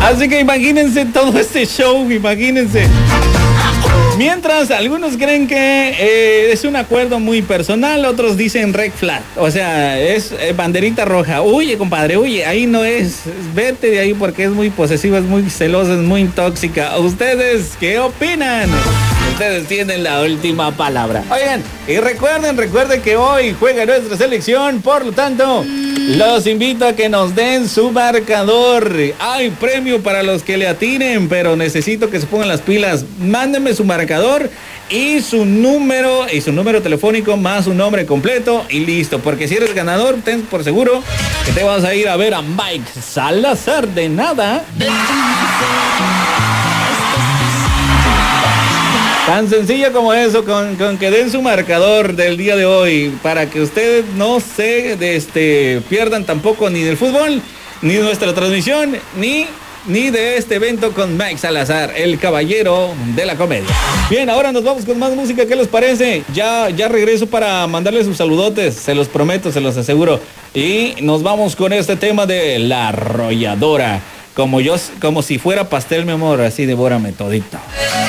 Así que imagínense todo este show, imagínense. Mientras algunos creen que es un acuerdo muy personal, otros dicen red flag, o sea, es banderita roja. Huye, compadre, huye, ahí no es, vete de ahí porque es muy posesiva, es muy celosa, es muy tóxica. ¿Ustedes qué opinan? Ustedes tienen la última palabra. Oigan, y recuerden que hoy juega nuestra selección, por lo tanto, los invito a que nos den su marcador. Hay premio para los que le atinen, pero necesito que se pongan las pilas. Mándenme su marcador y su número telefónico más su nombre completo y listo. Porque si eres ganador, ten por seguro que te vas a ir a ver a Mike Salazar de nada. Tan sencillo como eso, con que den su marcador del día de hoy, para que ustedes no se pierdan tampoco ni del fútbol, ni de nuestra transmisión, ni de este evento con Mike Salazar, el caballero de la comedia. Bien, ahora nos vamos con más música, ¿qué les parece? Ya regreso para mandarles sus saludotes, se los prometo, se los aseguro. Y nos vamos con este tema de La Arrolladora. Como si fuera pastel, mi amor, así devórame todito.